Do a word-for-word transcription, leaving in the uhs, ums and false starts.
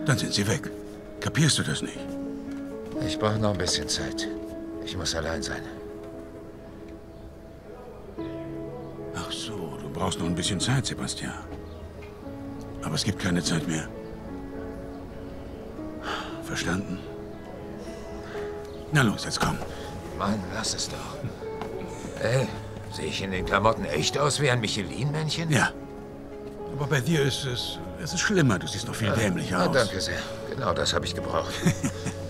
Dann sind sie weg. Kapierst du das nicht? Ich brauche noch ein bisschen Zeit. Ich muss allein sein. Ach so, du brauchst noch ein bisschen Zeit, Sebastian. Aber es gibt keine Zeit mehr. Verstanden? Na los, jetzt komm. Mann, lass es doch. Ey, sehe ich in den Klamotten echt aus wie ein Michelin-Männchen? Ja. Aber bei dir ist es... Es ist schlimmer. Du siehst noch viel dämlicher Na, aus. danke sehr. Genau das habe ich gebraucht.